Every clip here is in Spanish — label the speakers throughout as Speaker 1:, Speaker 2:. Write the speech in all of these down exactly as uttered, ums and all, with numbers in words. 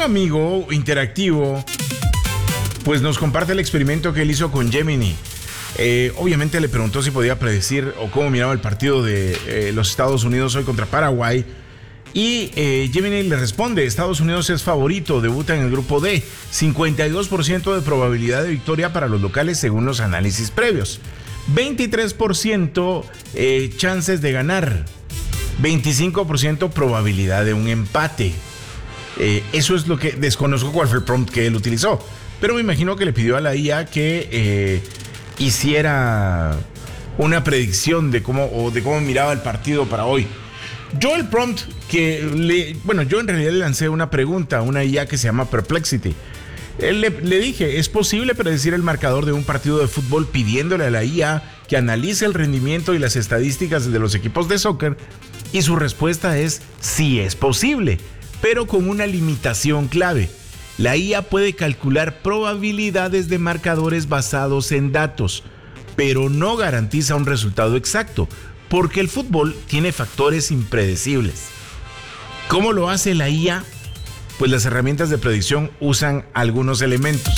Speaker 1: un amigo interactivo pues nos comparte el experimento que él hizo con Gemini. Eh, obviamente le preguntó si podía predecir o cómo miraba el partido de eh, los Estados Unidos hoy contra Paraguay. Y eh, Gemini le responde: Estados Unidos es favorito, debuta en el grupo D, cincuenta y dos por ciento de probabilidad de victoria para los locales según los análisis previos, veintitrés por ciento eh, chances de ganar, veinticinco por ciento probabilidad de un empate. Eh, eso es lo que desconozco cuál fue el prompt que él utilizó, pero me imagino que le pidió a la I A que eh, hiciera una predicción de cómo, o de cómo miraba el partido para hoy. Yo el prompt que le... Bueno, yo en realidad le lancé una pregunta a una I A que se llama Perplexity. Él le, le dije: ¿es posible predecir el marcador de un partido de fútbol pidiéndole a la I A que analice el rendimiento y las estadísticas de los equipos de soccer? Y su respuesta es: sí es posible, pero con una limitación clave. La I A puede calcular probabilidades de marcadores basados en datos, pero no garantiza un resultado exacto, porque el fútbol tiene factores impredecibles. ¿Cómo lo hace la I A? Pues las herramientas de predicción usan algunos elementos.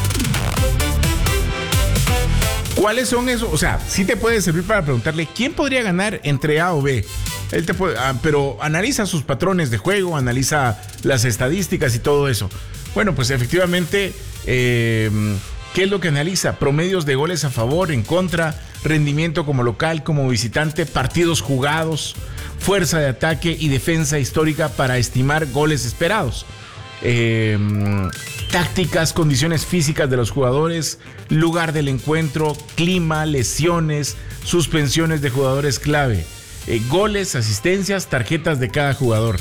Speaker 1: ¿Cuáles son esos? O sea, sí te puede servir para preguntarle quién podría ganar entre A o B. Él te puede, ah, pero analiza sus patrones de juego, analiza las estadísticas y todo eso. Bueno, pues efectivamente, eh, ¿qué es lo que analiza? Promedios de goles a favor, en contra, rendimiento como local, como visitante, partidos jugados, fuerza de ataque y defensa histórica para estimar goles esperados. Eh, tácticas, condiciones físicas de los jugadores, lugar del encuentro, clima, lesiones, suspensiones de jugadores clave, eh, goles, asistencias, tarjetas de cada jugador.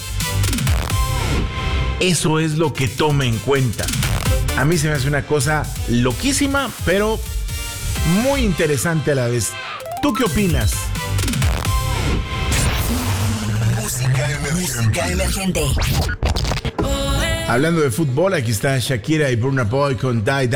Speaker 1: Eso es lo que toma en cuenta. A mí se me hace una cosa loquísima, pero muy interesante a la vez. ¿Tú qué opinas?
Speaker 2: Música emergente. Música emergente.
Speaker 1: Hablando de fútbol, aquí está Shakira y Burna Boy con Die Die.